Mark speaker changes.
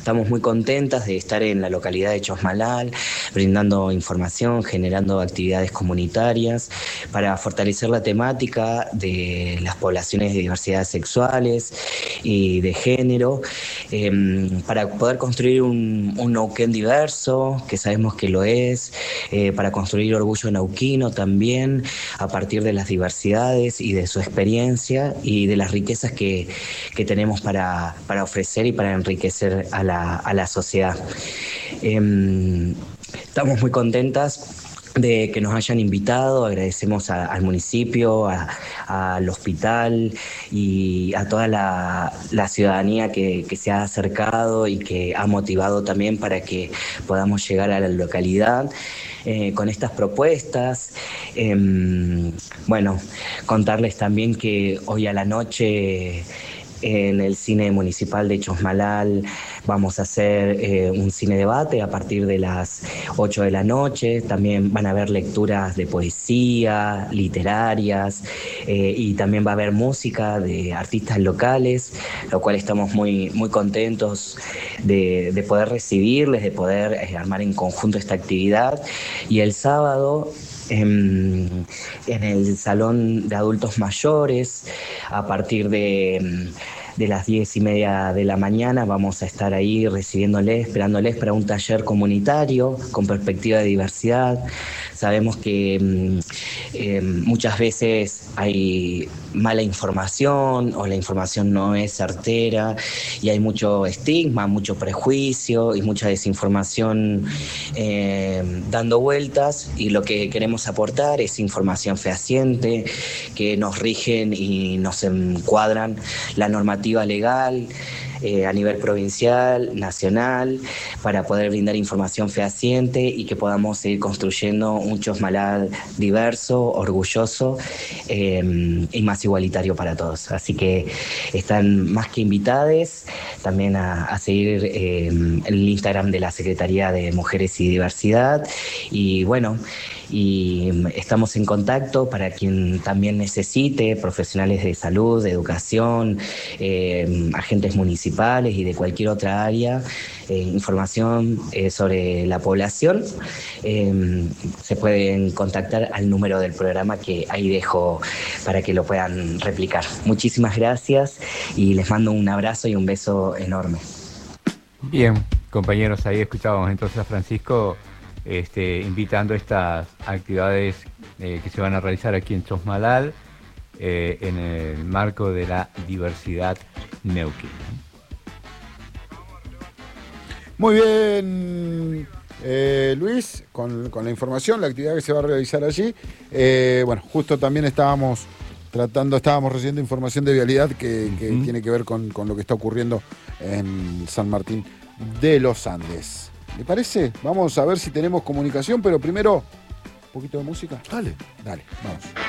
Speaker 1: estamos muy contentas de estar en la localidad de Chosmalal, brindando información, generando actividades comunitarias para fortalecer la temática de las poblaciones de diversidades sexuales y de género, para poder construir un Neuquén diverso, que sabemos que lo es, para construir orgullo nauquino también, a partir de las diversidades y de su experiencia y de las riquezas que tenemos para ofrecer y para enriquecer a la sociedad. Estamos muy contentas de que nos hayan invitado, agradecemos al municipio, al hospital y a toda la ciudadanía que se ha acercado y que ha motivado también para que podamos llegar a la localidad con estas propuestas. Bueno, contarles también que hoy a la noche en el cine municipal de Chosmalal vamos a hacer un cine debate a partir de las 8 de la noche. También van a haber lecturas de poesía, literarias, y también va a haber música de artistas locales, lo cual estamos muy, muy contentos de poder recibirles, de poder armar en conjunto esta actividad. Y el sábado en el Salón de Adultos Mayores, a partir de las 10:30 de la mañana, vamos a estar ahí recibiéndoles, esperándoles para un taller comunitario con perspectiva de diversidad. Sabemos que muchas veces hay mala información o la información no es certera y hay mucho estigma, mucho prejuicio y mucha desinformación dando vueltas, y lo que queremos aportar es información fehaciente, que nos rigen y nos encuadran la normativa legal a nivel provincial, nacional, para poder brindar información fehaciente y que podamos seguir construyendo un Chosmalal diverso, orgulloso y más igualitario para todos. Así que están más que invitadas también a seguir el Instagram de la Secretaría de Mujeres y Diversidad. Y bueno, y estamos en contacto para quien también necesite, profesionales de salud, de educación, agentes municipales y de cualquier otra área, información sobre la población. Se pueden contactar al número del programa que ahí dejo para que lo puedan replicar. Muchísimas gracias y les mando un abrazo y un beso enorme.
Speaker 2: Bien, compañeros, ahí escuchábamos entonces a Francisco invitando estas actividades que se van a realizar aquí en Chosmalal en el marco de la diversidad Neuquén.
Speaker 3: Muy bien, Luis, con la información, la actividad que se va a realizar allí. Bueno, justo también estábamos recibiendo información de vialidad que tiene que ver con lo que está ocurriendo en San Martín de los Andes. ¿Le parece? Vamos a ver si tenemos comunicación, pero primero, un poquito de música.
Speaker 4: Dale.
Speaker 3: Dale, vamos.